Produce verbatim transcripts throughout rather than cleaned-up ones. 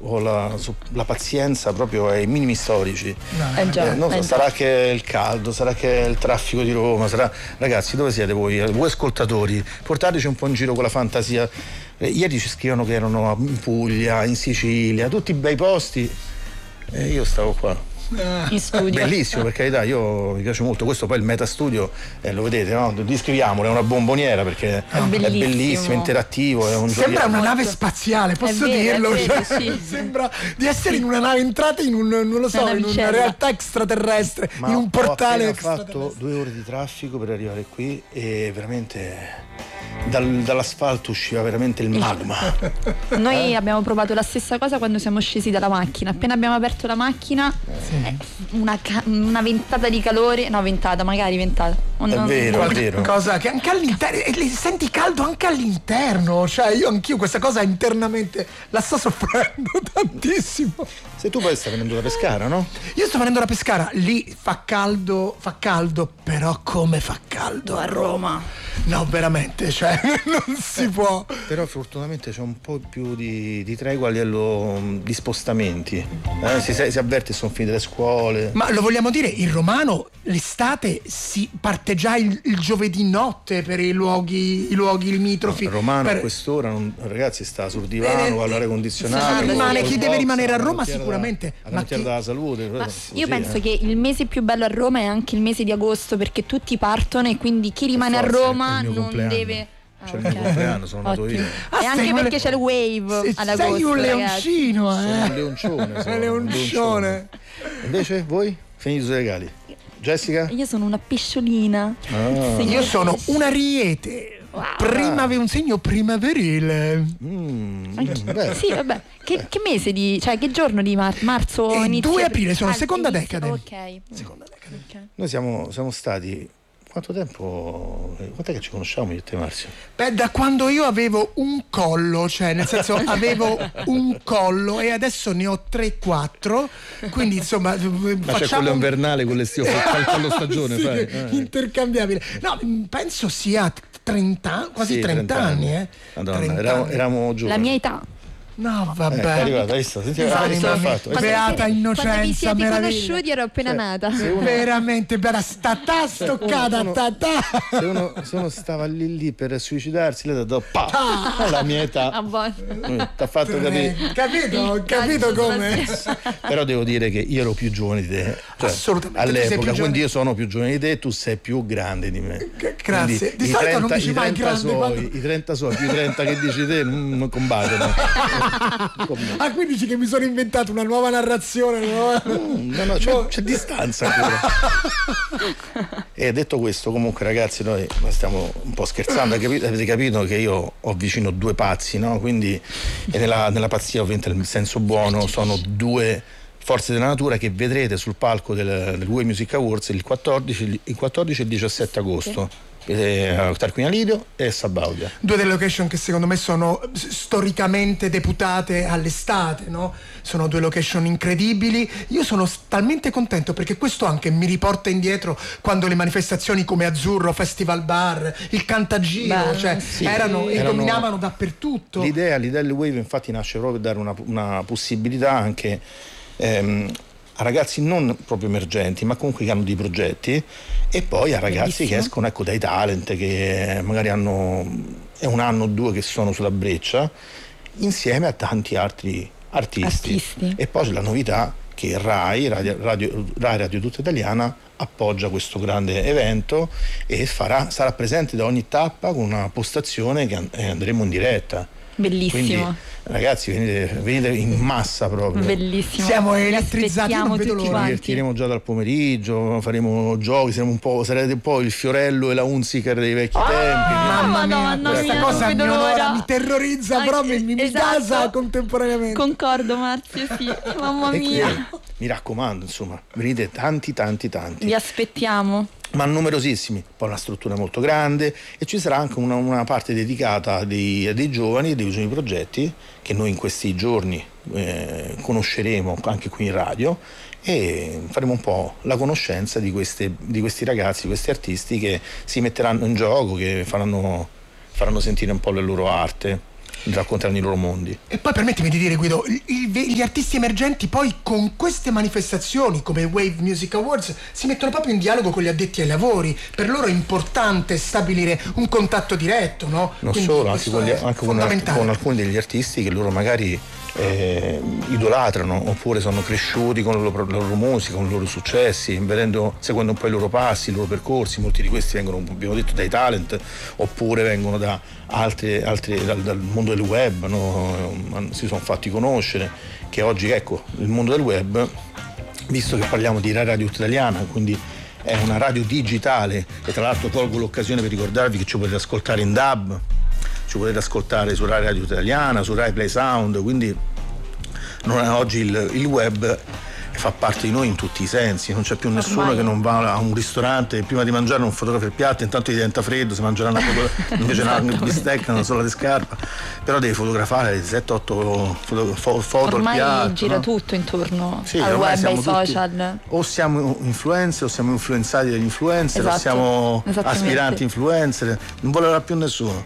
ho la, su, la pazienza proprio ai minimi storici. No, eh già, eh, non so, eh sarà già. che il caldo, sarà che il traffico di Roma, sarà... Ragazzi, dove siete voi? Voi ascoltatori, portateci un po' in giro con la fantasia. Eh, ieri ci scrivono che erano in Puglia, in Sicilia, tutti bei posti, e io stavo qua. In studio. Bellissimo, per carità, io mi piace molto. Questo poi il Metastudio, eh, lo vedete, no? Descriviamolo, è una bomboniera perché è bellissimo, è bellissimo, interattivo, è un sembra gioiello. una nave spaziale, posso È vero, dirlo? è vero, Cioè, sì. Sembra di essere in una nave, entrata in un, non lo so, Una in una navicella. realtà extraterrestre, Ma in un portale ho extraterrestre. fatto due ore di traffico per arrivare qui e veramente dal, dall'asfalto usciva veramente il magma. Noi abbiamo provato la stessa cosa quando siamo scesi dalla macchina. Appena abbiamo aperto la macchina, eh, una, ca- una ventata di calore, no ventata, magari ventata. Oh, È no, vero, no. è vero. Cosa che anche all'interno, e le senti caldo anche all'interno, cioè io anch'io questa cosa internamente la sto soffrendo tantissimo. Se tu poi stai venendo da Pescara, no? Io sto venendo da Pescara, lì fa caldo, fa caldo, però come fa caldo a Roma? No, veramente, cioè non si può. Però fortunatamente c'è un po' più di, di tregua a livello mh, di spostamenti. Eh, si, si avverte che sono finite le scuole. Ma lo vogliamo dire, in romano l'estate si parte già il, il giovedì notte per i luoghi, i luoghi limitrofi. No, Romano per... a quest'ora, non, ragazzi, sta sul divano, Eh, con l'aria eh, condizionata. rimane- con chi il deve box, rimanere a la Roma canottiera sicuramente, da- la ma canottiera chi- della salute. Ma così, io penso eh. che il mese più bello a Roma è anche il mese di agosto, perché tutti partono e quindi chi rimane a forza, Roma è il mio non compleanno. deve. C'è il mio compleanno, sono nato Ottimo. io. Ah, E anche sei un perché le- c'è il wave Se- ad agosto. sei un ragazzi. leoncino, Sono eh. un leoncione. sono Un un leoncione. Invece voi? Finito sui regali. Jessica? Io sono una pesciolina. Ah. Io sono un ariete. Wow. Prima avevo un segno primaverile. Mm, Anche- beh. Sì, vabbè. Che, che mese di. Cioè, che giorno di mar- marzo Eh, inizia? due aprile, sono Ah, seconda inizia- decade. Ok. Seconda decade. Ok. Noi siamo, siamo stati. Quanto tempo? Quant'è che ci conosciamo io e te, Marzio? Beh, da quando io avevo un collo, cioè nel senso avevo un collo e adesso ne ho tre quattro, quindi insomma Ma facciamo c'è quello un- invernale con l'estivo, il collo stagione, Sì, fai. Eh. intercambiabile. No, penso sia trenta, quasi Sì, trenta anni, eh. Madonna, trenta eravamo, anni. eravamo giovani. La mia età. No, Eh, è vabbè. arrivata, hai visto? Senti, hai Anima visto l'ho mia. fatto? Quando- Beata Quando vi innocenza, siete meraviglia. conosciuti ero appena Cioè, nata. se uno- Veramente bella, statà stoccata, uno- tatà. Se uno, se uno stava lì lì per suicidarsi, lei ti ha dato pa! La mia età. A volte. Ti ha fatto capire. Capito? Ho Il capito calcio come? Però devo dire che io ero più giovane di te. Cioè, Assolutamente, tu sei più all'epoca, giovane. quindi io sono più giovane di te e tu sei più grande di me. G- grazie. Quindi Di i solito non trenta, dici i mai trenta grande, suoi, quando- i trenta suoi, più i trenta che dici te non, non combattono. Ah, quindi dici che mi sono inventato una nuova narrazione, una nuova- No, no, c'è, c'è distanza ancora. E detto questo, comunque ragazzi, noi stiamo un po' scherzando, capi- avete capito che io ho vicino due pazzi, no? Quindi e nella, nella pazzia, ovviamente nel senso buono, sono due forze della natura che vedrete sul palco del, del W E Music Awards il quattordici, il quattordici e il diciassette agosto. Eh, Tarquinia Lidio e Sabaudia. Due delle location che secondo me sono s- storicamente deputate all'estate, no? Sono due location incredibili. Io sono s- talmente contento perché questo anche mi riporta indietro quando le manifestazioni come Azzurro, Festival Bar, il Cantagiro, Beh, cioè sì, erano e erano- dominavano dappertutto. L'idea, l'idea del Wave infatti nasce proprio per dare una, una possibilità anche ehm, a ragazzi non proprio emergenti, ma comunque che hanno dei progetti, e poi a ragazzi Bellissimo. che escono, ecco, dai talent, che magari hanno è un anno o due che sono sulla breccia, insieme a tanti altri artisti. Artisti. E poi c'è la novità che Rai, Radio, Radio, Rai Radio Tutta Italiana, appoggia questo grande evento e farà, sarà presente da ogni tappa con una postazione che and- eh, andremo in diretta. Bellissimo. Quindi ragazzi, venite, venite in massa proprio. Bellissimo. Siamo Vi elettrizzati, aspettiamo non vedo tutti l'ora. Ci quanti. divertiremo già dal pomeriggio, faremo giochi, saremo un po', sarete un po' il Fiorello e la Hunziker dei vecchi tempi. Mamma mia, Madonna questa mia, cosa non mi vedo onora, l'ora. mi terrorizza, Anche- però mi, mi, mi esatto. gasa contemporaneamente. Concordo, Marzio, sì. Mamma E mia. quindi, mi raccomando, insomma, venite tanti tanti tanti. Vi aspettiamo. Ma numerosissimi, poi una struttura molto grande, e ci sarà anche una, una parte dedicata dei, dei giovani e dei giovani progetti che noi in questi giorni eh, conosceremo anche qui in radio, e faremo un po' la conoscenza di, queste, di questi ragazzi, di questi artisti che si metteranno in gioco, che faranno, faranno sentire un po' la loro arte. raccontano i loro mondi. E poi permettimi di dire, Guido, il, il, gli artisti emergenti poi con queste manifestazioni come il Wave Music Awards si mettono proprio in dialogo con gli addetti ai lavori. Per loro è importante stabilire un contatto diretto, no? Non Quindi solo, anche, con, gli, anche con, con alcuni degli artisti che loro magari eh, idolatrano, oppure sono cresciuti con la loro, la loro musica, con i loro successi, vedendo, seguendo un po' i loro passi, i loro percorsi. Molti di questi vengono, abbiamo detto, dai talent, oppure vengono da altri, altri dal, dal mondo del web, no? Si sono fatti conoscere, che oggi, ecco, il mondo del web, visto che parliamo di radio italiana, quindi è una radio digitale, e tra l'altro colgo l'occasione per ricordarvi che ci potete ascoltare in D A B, ci potete ascoltare su Rai Radio Italiana, su Rai Play Sound, quindi non è, oggi il, il web fa parte di noi in tutti i sensi, non c'è più nessuno ormai che non va a un ristorante e prima di mangiare non fotografa il piatto, intanto gli diventa freddo, si mangerà una foto, invece una bistecca, una sola di scarpa, però devi fotografare sette otto foto, foto ormai al piatto. Ormai gira no? tutto intorno sì, al web, ai tutti, social. O siamo influencer o siamo influenzati dagli influencer, esatto, o siamo aspiranti influencer, non volerà più nessuno.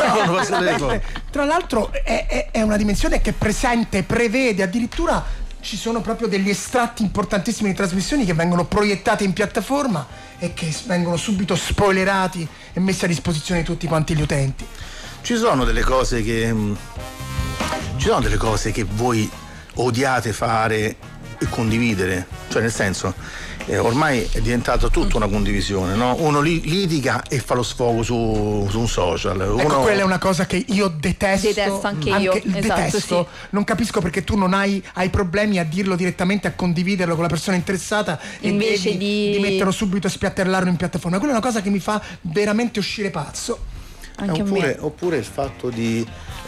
Tra l'altro è, è, è una dimensione che presente, prevede, addirittura ci sono proprio degli estratti importantissimi di trasmissioni che vengono proiettate in piattaforma e che vengono subito spoilerati e messi a disposizione di tutti quanti gli utenti. Ci sono delle cose che ci sono delle cose che voi odiate fare e condividere, cioè nel senso eh, ormai è diventata tutta una condivisione, no? Uno li, litiga e fa lo sfogo su, su un social. Uno... Ecco, quella è una cosa che io detesto. Detesto anche, anche io. Esatto, detesto. Sì. Non capisco perché tu non hai, hai problemi a dirlo direttamente, a condividerlo con la persona interessata, invece e di... di metterlo subito e spiattellarlo in piattaforma. Quella è una cosa che mi fa veramente uscire pazzo. Anche oppure, oppure il fatto di,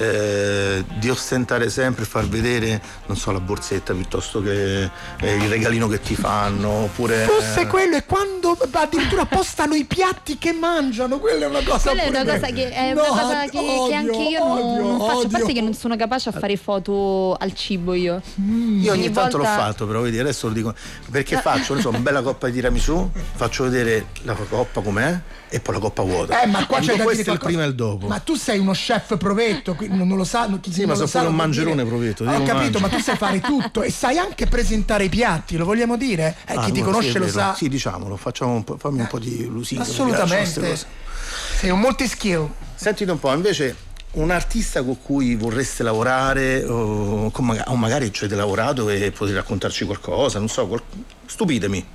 eh, di ostentare sempre, far vedere, non so, la borsetta piuttosto che eh, il regalino che ti fanno, oppure fosse quello, e quando addirittura postano i piatti che mangiano, quella è una cosa quella è una cosa che è no, una cosa che, odio, che anche io odio, non, non faccio, odio. a parte che non sono capace a fare foto al cibo io. Mm. Io ogni, ogni tanto volta... l'ho fatto, però vedi, adesso lo dico perché faccio, ne so, una bella coppa di tiramisù, faccio vedere la coppa com'è e poi la coppa vuota. Eh, ma qua c'è da questo dire è il prima e il dopo. Ma tu sei uno chef provetto, non, non lo sa, non, sì, ma sono pure un mangerone provetto. Ho capito, mangio. Ma tu sai fare tutto e sai anche presentare i piatti, lo vogliamo dire? Eh, ah, chi ti conosce sì, lo sa. Sì, diciamolo, facciamo un po', fammi un po' di lusinghe. Assolutamente. Sei un multi-skill. Sentite un po', invece, un artista con cui vorreste lavorare o, con magari, o magari ci avete lavorato e potete raccontarci qualcosa, non so, qual... stupidemi.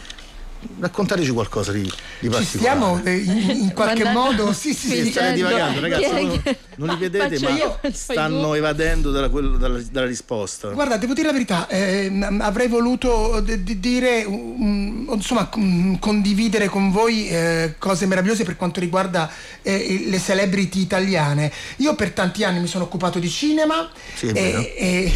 Raccontateci qualcosa di, di particolare. Ci stiamo eh, in, in qualche modo sì sì, sì, sì state divagando, ragazzi, non, non li vedete, ma io, stanno evadendo dalla, dalla, dalla risposta. Guarda, devo dire la verità, eh, avrei voluto d- d- dire um, insomma um, condividere con voi eh, cose meravigliose per quanto riguarda eh, le celebrity italiane. Io per tanti anni mi sono occupato di cinema, sì, e,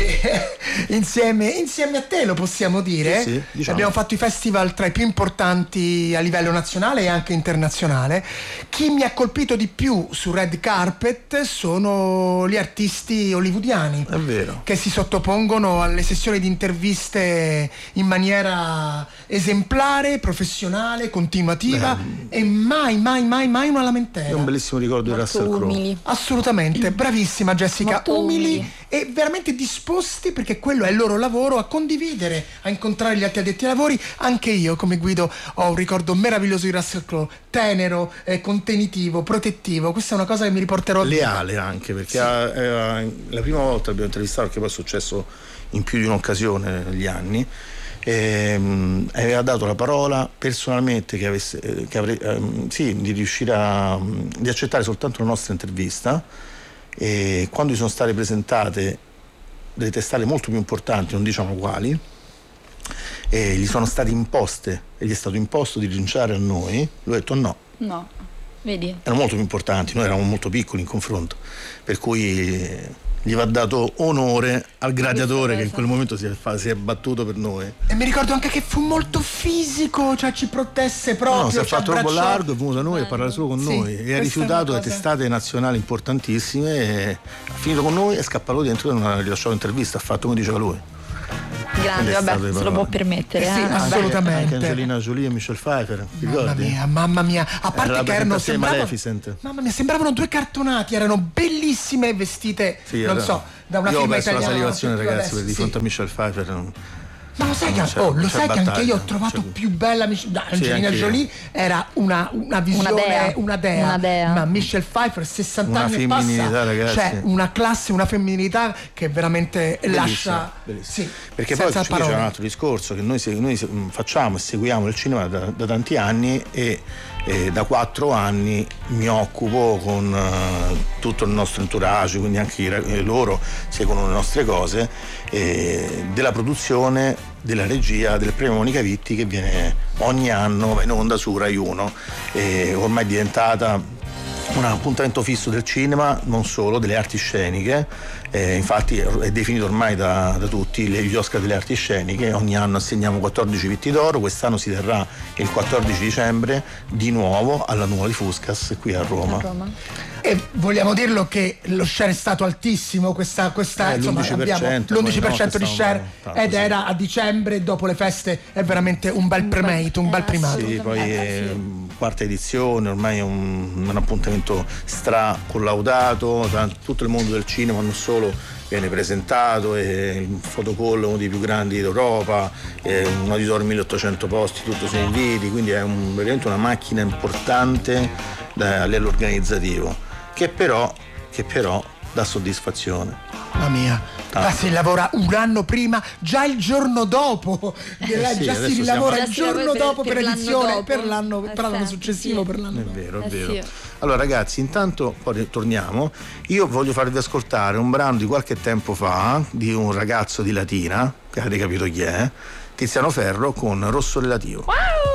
e insieme, insieme a te, lo possiamo dire, sì, sì, diciamo. Abbiamo fatto i festival tra i più importanti a livello nazionale e anche internazionale. Chi mi ha colpito di più su red carpet sono gli artisti hollywoodiani, è vero, che si sottopongono alle sessioni di interviste in maniera esemplare, professionale, continuativa. Beh, e mai mai mai mai una lamentela. È un bellissimo ricordo di Russell Crowe. Assolutamente, bravissima Jessica. Molto umili, umili e veramente disposti, perché quello è il loro lavoro, a condividere, a incontrare gli altri addetti ai lavori. Anche io come Guido ho un ricordo meraviglioso di Russell Crowe, tenero, eh, contenitivo, protettivo. Questa è una cosa che mi riporterò a leale anche, perché sì. ha, ha, la prima volta abbiamo intervistato, perché poi è successo in più di un'occasione negli anni, e, um, aveva dato la parola personalmente che avesse che avre, um, sì, di riuscire a um, di accettare soltanto la nostra intervista, e quando gli sono state presentate delle testate molto più importanti, non diciamo quali, e gli sono state imposte e gli è stato imposto di rinunciare a noi, lui ha detto no. No, vedi? Erano molto più importanti, noi eravamo molto piccoli in confronto, per cui gli va dato onore al gladiatore che in quel momento si è, si è battuto per noi. E mi ricordo anche che fu molto fisico, cioè ci protesse proprio. No, si è fatto troppo largo, è venuto da noi Bello. a parlare solo con sì, noi e ha rifiutato le testate nazionali importantissime, e ha finito con noi, è scappato dentro e non ha rilasciato intervista, ha fatto come diceva lui. Grande, vabbè, se lo può permettere. Eh sì, eh? assolutamente. Anche Angelina Jolie e Michelle Pfeiffer, ti Mamma ricordi? mia, mamma mia. A parte Era la che erano presentazione sembravano, Maleficent. mamma mia, sembravano due cartonati, erano bellissime vestite, Sì, non era- so, da una io ho firma perso la italiana. salivazione, ragazzi, adesso, per di sì. fronte a Michelle Pfeiffer. non- Ma lo sai, non che, c'è- oh, non lo c'è sai che anche battaglia, io ho non trovato c'è- più bella Mich- da Angelina anche io. Jolie, era una, una visione, Una dea. una dea, Una dea. ma Michelle Pfeiffer sessanta Una anni e passa, femminilità, ragazzi. cioè una classe, una femminilità che veramente Bellissimo, lascia, bellissimo. sì, Perché poi senza qui c'è parole. un altro discorso che noi, se- noi se- mh, facciamo e seguiamo il cinema da, da tanti anni e, e da quattro anni mi occupo con eh, tutto il nostro entourage, quindi anche i ra- eh, loro seguono le nostre cose, eh, della produzione, della regia del premio Monica Vitti che viene ogni anno in onda su Rai uno, e ormai è diventata un appuntamento fisso del cinema, non solo, delle arti sceniche, eh, infatti è definito ormai da, da tutti gli Oscar delle arti sceniche, ogni anno assegniamo quattordici Vitti d'Oro, quest'anno si terrà il quattordici dicembre di nuovo alla Nuvola di Fuscas qui a Roma. A Roma. E vogliamo dirlo che lo share è stato altissimo, questa, questa Eh, insomma, l'undici per cento, abbiamo l'undici per cento poi di no, share quest'anno tanto, ed sì. era a dicembre, dopo le feste, è veramente un bel premerito, un bel eh, primato. Sì, poi Assolutamente, è sì. quarta edizione, ormai è un, un appuntamento stra collaudato, da tutto il mondo del cinema, non solo viene presentato, è il fotocall uno dei più grandi d'Europa, è un auditorio milleottocento posti, tutto su inviti, quindi è un, veramente una macchina importante da, a livello organizzativo, che però, che però dà soddisfazione. Mamma mia, Tanto. ah, si lavora un anno prima, già il giorno dopo, direi, sì, già adesso si rilavora siamo- il Già si lavora giorno per- dopo per per, l'anno edizione, dopo. per l'anno, Eh, per l'anno sì, successivo, sì. per l'anno È vero, è Eh, vero. sì. Allora ragazzi, intanto poi torniamo. Io voglio farvi ascoltare un brano di qualche tempo fa di un ragazzo di Latina, che avete capito chi è, Tiziano Ferro con Rosso Relativo. Wow!